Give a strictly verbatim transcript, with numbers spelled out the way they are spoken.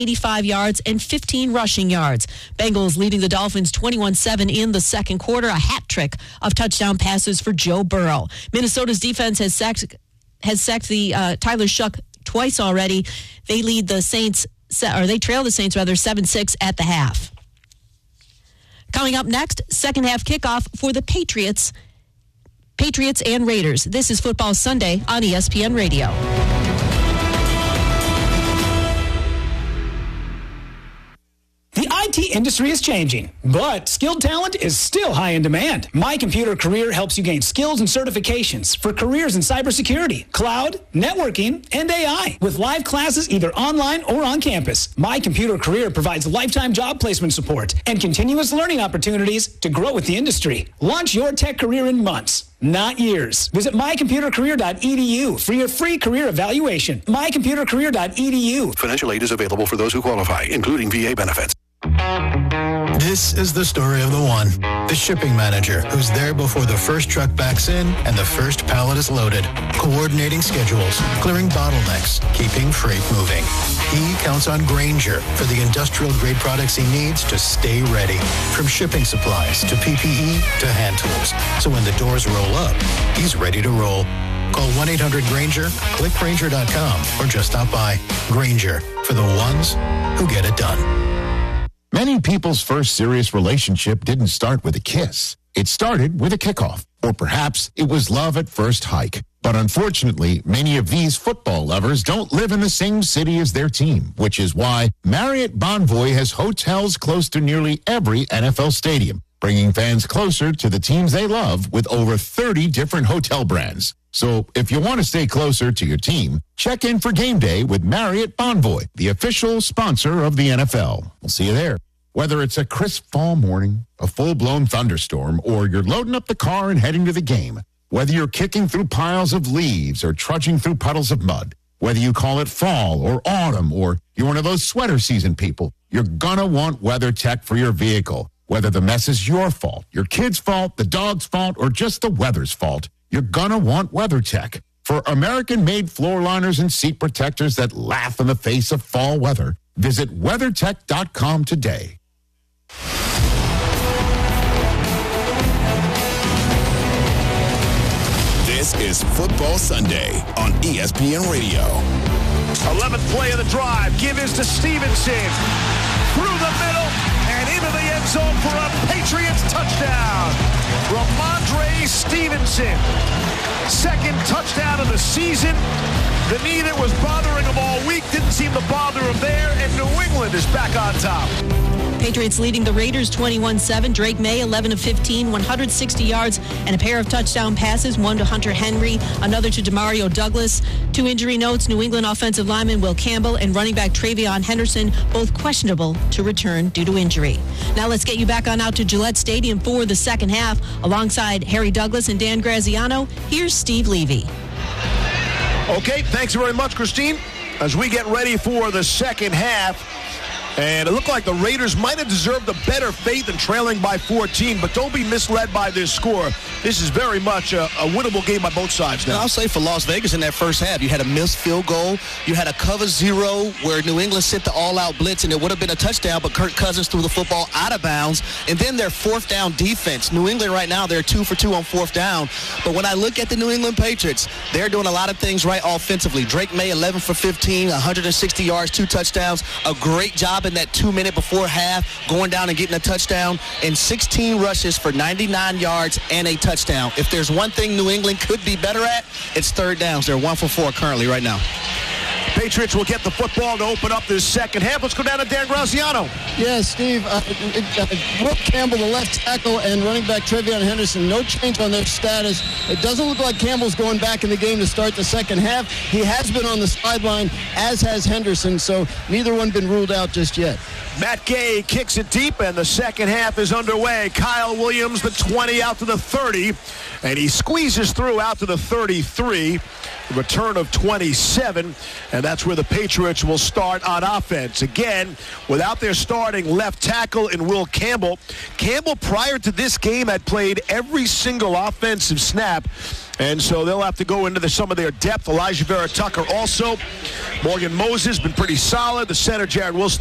eighty-five yards and fifteen rushing yards. Bengals leading the Dolphins twenty-one seven in the second quarter. A hat trick of touchdown passes for Joe Burrow. Minnesota's defense has sacked, has sacked the uh, Tyler Shuck twice already. They lead the Saints, or they trail the Saints rather, seven six at the half. Coming up next, second half kickoff for the Patriots. Patriots and Raiders. This is Football Sunday on E S P N Radio. The I T industry is changing, but skilled talent is still high in demand. My Computer Career helps you gain skills and certifications for careers in cybersecurity, cloud, networking, and A I. With live classes either online or on campus, My Computer Career provides lifetime job placement support and continuous learning opportunities to grow with the industry. Launch your tech career in months, not years. Visit my computer career dot e d u for your free career evaluation. my computer career dot e d u. Financial aid is available for those who qualify, including V A benefits. This is the story of the one, the shipping manager, who's there before the first truck backs in and the first pallet is loaded, coordinating schedules, clearing bottlenecks, keeping freight moving. He counts on Grainger for the industrial-grade products he needs to stay ready, from shipping supplies to P P E to hand tools. So when the doors roll up, he's ready to roll. Call one eight hundred Grainger, click Grainger dot com, or just stop by. Grainger, for the ones who get it done. Many people's first serious relationship didn't start with a kiss. It started with a kickoff. Or perhaps it was love at first hike. But unfortunately, many of these football lovers don't live in the same city as their team, which is why Marriott Bonvoy has hotels close to nearly every N F L stadium, bringing fans closer to the teams they love with over thirty different hotel brands. So if you want to stay closer to your team, check in for game day with Marriott Bonvoy, the official sponsor of the N F L. We'll see you there. Whether it's a crisp fall morning, a full-blown thunderstorm, or you're loading up the car and heading to the game, whether you're kicking through piles of leaves or trudging through puddles of mud, whether you call it fall or autumn, or you're one of those sweater season people, you're gonna want WeatherTech for your vehicle. Whether the mess is your fault, your kid's fault, the dog's fault, or just the weather's fault, you're gonna want WeatherTech. For American-made floor liners and seat protectors that laugh in the face of fall weather, visit weather tech dot com today. This is Football Sunday on E S P N Radio. eleventh play of the drive. Give is to Stevenson. Through the middle and into the end zone for a Patriots touchdown. Ramondre Stevenson. Second touchdown of the season. The knee that was bothering him all week didn't seem to bother him there, and New England is back on top. Patriots leading the Raiders twenty-one seven. Drake May, eleven of fifteen, one hundred sixty yards, and a pair of touchdown passes, one to Hunter Henry, another to Demario Douglas. Two injury notes, New England offensive lineman Will Campbell and running back Travion Henderson, both questionable to return due to injury. Now let's get you back on out to Gillette Stadium for the second half. Alongside Harry Douglas and Dan Graziano, here's Steve Levy. Okay, thanks very much, Christine. As we get ready for the second half, and it looked like the Raiders might have deserved a better fate than trailing by fourteen, but don't be misled by this score. This is very much a, a winnable game by both sides now. And I'll say for Las Vegas in that first half, you had a missed field goal. You had a cover zero where New England sent the all-out blitz, and it would have been a touchdown, but Kirk Cousins threw the football out of bounds. And then their fourth down defense. New England right now, they're two for two on fourth down. But when I look at the New England Patriots, they're doing a lot of things right offensively. Drake May, eleven for fifteen, one hundred sixty yards, two touchdowns. A great job in that two minute before half, going down and getting a touchdown, and sixteen rushes for ninety-nine yards and a touchdown. If there's one thing New England could be better at, it's third downs. They're one for four currently right now. Patriots will get the football to open up this second half. Let's go down to Dan Graziano. Yeah, Steve. Uh, uh, Will Campbell, the left tackle, and running back Travion Henderson, no change on their status. It doesn't look like Campbell's going back in the game to start the second half. He has been on the sideline, as has Henderson, so neither one been ruled out just yet. Matt Gay kicks it deep, and the second half is underway. Kyle Williams, the twenty, out to the thirty, and he squeezes through out to the thirty-three. return of twenty-seven, and that's where the Patriots will start on offense. Again, without their starting left tackle in Will Campbell. Campbell, prior to this game, had played every single offensive snap, and so they'll have to go into the, some of their depth. Elijah Vera Tucker also. Morgan Moses been pretty solid. The center, Jared Wilson,